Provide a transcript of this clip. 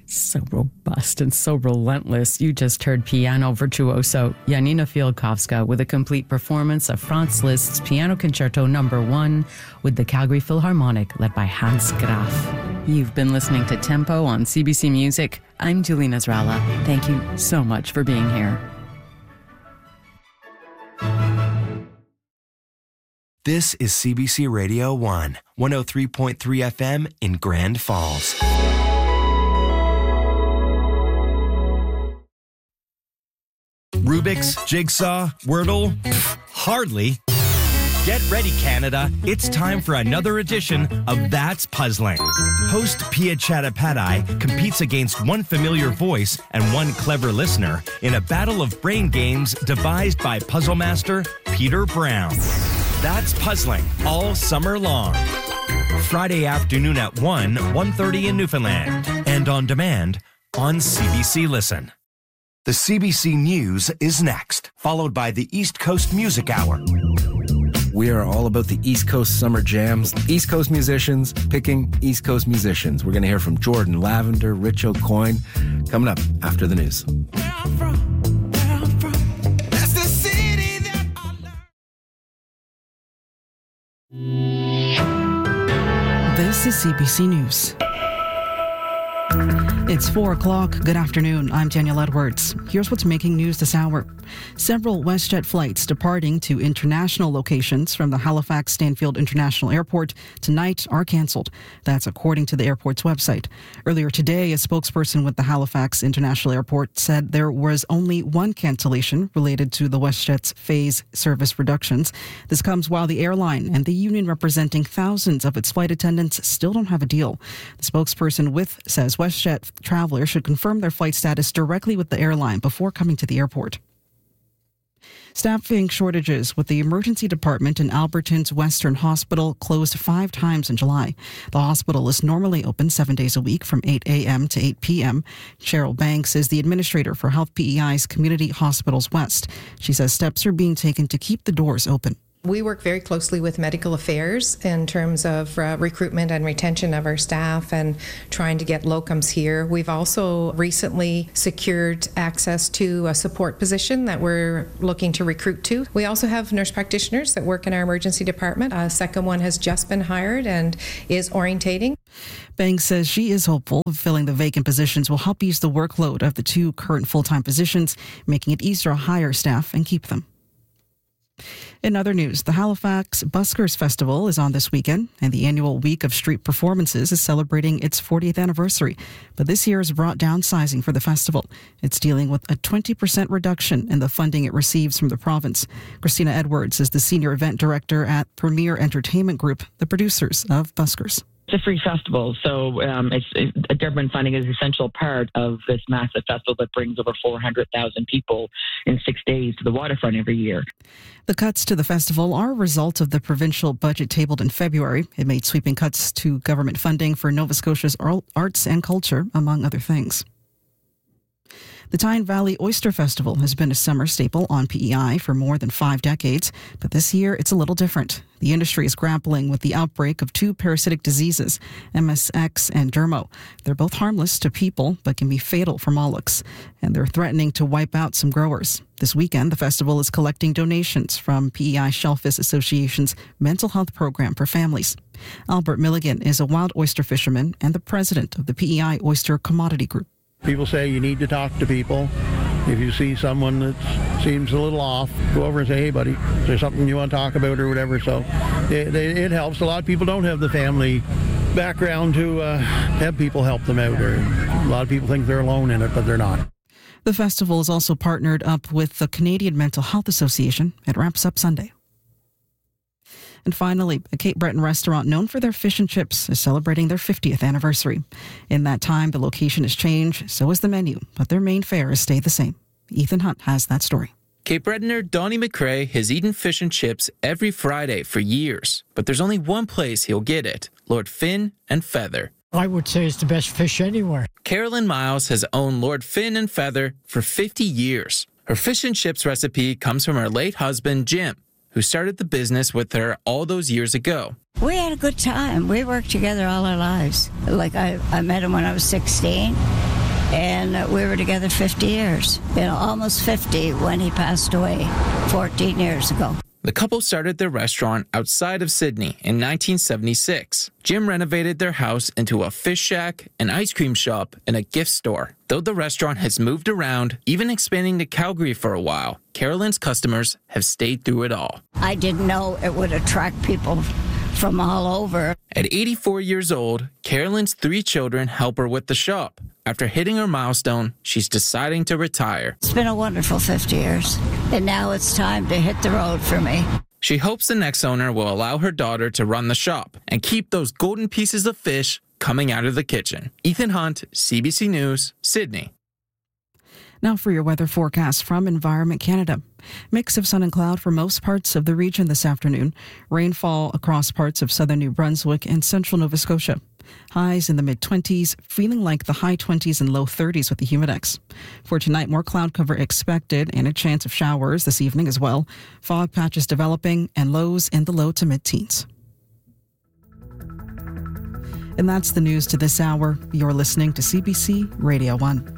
So robust and so relentless. You just heard piano virtuoso Janina Fialkowska with a complete performance of Franz Liszt's Piano Concerto No. 1 with the Calgary Philharmonic led by Hans Graf. You've been listening to Tempo on CBC Music. I'm Julie Nasrallah. Thank you so much for being here. This is CBC Radio 1, 103.3 FM in Grand Falls. Rubik's, Jigsaw, Wordle? Hardly. Get ready, Canada. It's time for another edition of That's Puzzling. Host Pia Chattopadhyay competes against one familiar voice and one clever listener in a battle of brain games devised by puzzle master Peter Brown. That's Puzzling all summer long. Friday afternoon at 1:30 in Newfoundland. And on demand on CBC Listen. The CBC News is next, followed by the East Coast Music Hour. We are all about the East Coast summer jams, East Coast musicians picking East Coast musicians. We're going to hear from Jordan Lavender, Rich O'Coin, coming up after the news. This is CBC News. It's 4 o'clock. Good afternoon. I'm Danielle Edwards. Here's what's making news this hour. Several WestJet flights departing to international locations from the Halifax Stanfield International Airport tonight are cancelled. That's according to the airport's website. Earlier today, a spokesperson with the Halifax International Airport said there was only one cancellation related to the WestJet's phase service reductions. This comes while the airline and the union representing thousands of its flight attendants still don't have a deal. The spokesperson says WestJet travelers should confirm their flight status directly with the airline before coming to the airport. Staffing shortages with the emergency department in Alberton's Western Hospital closed 5 times in July. The hospital is normally open 7 days a week from 8 a.m. to 8 p.m. Cheryl Banks is the administrator for Health PEI's Community Hospitals West. She says steps are being taken to keep the doors open. We work very closely with medical affairs in terms of recruitment and retention of our staff and trying to get locums here. We've also recently secured access to a support position that we're looking to recruit to. We also have nurse practitioners that work in our emergency department. A second one has just been hired and is orientating. Banks says she is hopeful filling the vacant positions will help ease the workload of the 2 current full-time positions, making it easier to hire staff and keep them. In other news, the Halifax Buskers Festival is on this weekend, and the annual week of street performances is celebrating its 40th anniversary. But this year has brought downsizing for the festival. It's dealing with a 20% reduction in the funding it receives from the province. Christina Edwards is the senior event director at Premier Entertainment Group, the producers of Buskers. It's a free festival, so government funding is an essential part of this massive festival that brings over 400,000 people in 6 days to the waterfront every year. The cuts to the festival are a result of the provincial budget tabled in February. It made sweeping cuts to government funding for Nova Scotia's arts and culture, among other things. The Tyne Valley Oyster Festival has been a summer staple on PEI for more than 5 decades, but this year it's a little different. The industry is grappling with the outbreak of 2 parasitic diseases, MSX and Dermo. They're both harmless to people, but can be fatal for mollusks, and they're threatening to wipe out some growers. This weekend, the festival is collecting donations from PEI Shellfish Association's mental health program for families. Albert Milligan is a wild oyster fisherman and the president of the PEI Oyster Commodity Group. People say you need to talk to people. If you see someone that seems a little off, go over and say, hey, buddy, is there something you want to talk about or whatever? So it helps. A lot of people don't have the family background to have people help them out. Or a lot of people think they're alone in it, but they're not. The festival is also partnered up with the Canadian Mental Health Association. It wraps up Sunday. And finally, a Cape Breton restaurant known for their fish and chips is celebrating their 50th anniversary. In that time, the location has changed, so has the menu, but their main fare has stayed the same. Ethan Hunt has that story. Cape Bretoner Donnie McRae has eaten fish and chips every Friday for years, but there's only one place he'll get it, Lord Fin and Feather. I would say it's the best fish anywhere. Carolyn Miles has owned Lord Fin and Feather for 50 years. Her fish and chips recipe comes from her late husband, Jim, who started the business with her all those years ago. We had a good time. We worked together all our lives. Like I met him when I was 16, and we were together 50 years. Almost 50 when he passed away 14 years ago. The couple started their restaurant outside of Sydney in 1976. Jim renovated their house into a fish shack, an ice cream shop, and a gift store. Though the restaurant has moved around, even expanding to Calgary for a while, Carolyn's customers have stayed through it all. I didn't know it would attract people from all over. At 84 years old, Carolyn's 3 children help her with the shop. After hitting her milestone, she's deciding to retire. It's been a wonderful 50 years, and now it's time to hit the road for me. She hopes the next owner will allow her daughter to run the shop and keep those golden pieces of fish coming out of the kitchen. Ethan Hunt, CBC News, Sydney. Now for your weather forecast from Environment Canada. Mix of sun and cloud for most parts of the region this afternoon. Rainfall across parts of southern New Brunswick and central Nova Scotia. Highs in the mid-20s, feeling like the high 20s and low 30s with the humidex. For tonight, more cloud cover expected and a chance of showers this evening as well. Fog patches developing and lows in the low to mid-teens. And that's the news to this hour. You're listening to CBC Radio 1.